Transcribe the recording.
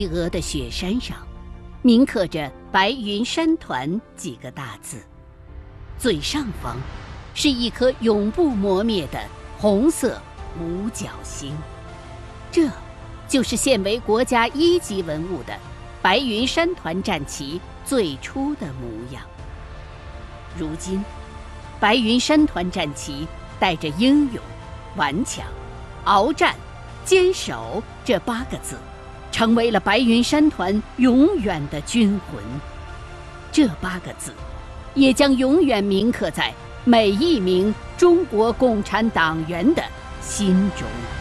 峨的雪山上，铭刻着“白云山团”几个大字，最上方是一颗永不磨灭的红色五角星，这就是现为国家1级文物的白云山团战旗最初的模样。如今，白云山团战旗带着英勇、顽强、鏖战、坚守这8个字，成为了白云山团永远的军魂。这8个字，也将永远铭刻在每一名中国共产党员的心中。